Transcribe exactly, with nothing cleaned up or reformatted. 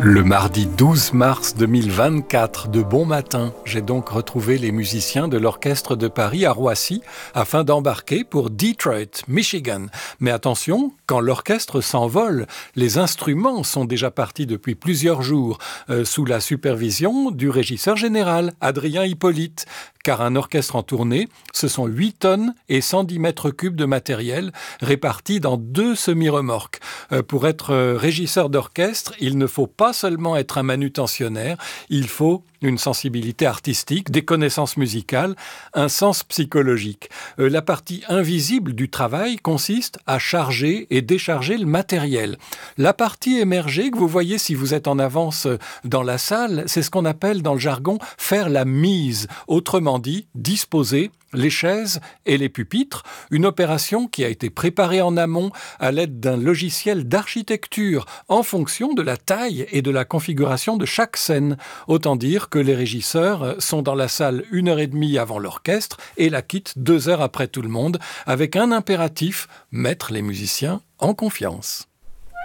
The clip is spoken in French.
Le mardi douze mars deux mille vingt-quatre, de bon matin, j'ai donc retrouvé les musiciens de l'Orchestre de Paris à Roissy afin d'embarquer pour Detroit, Michigan. Mais attention, quand l'orchestre s'envole, les instruments sont déjà partis depuis plusieurs jours, euh, sous la supervision du régisseur général, Adrien Hippolyte. Car un orchestre en tournée, ce sont huit tonnes et cent dix mètres cubes de matériel répartis dans deux semi-remorques. Euh, pour être euh, régisseur d'orchestre, il ne faut pas seulement être un manutentionnaire, il faut une sensibilité artistique, des connaissances musicales, un sens psychologique. Euh, la partie invisible du travail consiste à charger et décharger le matériel. La partie émergée que vous voyez si vous êtes en avance dans la salle, c'est ce qu'on appelle dans le jargon faire la mise. Autrement dit, disposer les chaises et les pupitres, une opération qui a été préparée en amont à l'aide d'un logiciel d'architecture en fonction de la taille et de la configuration de chaque scène. Autant dire que les régisseurs sont dans la salle une heure et demie avant l'orchestre et la quittent deux heures après tout le monde, avec un impératif, mettre les musiciens en confiance.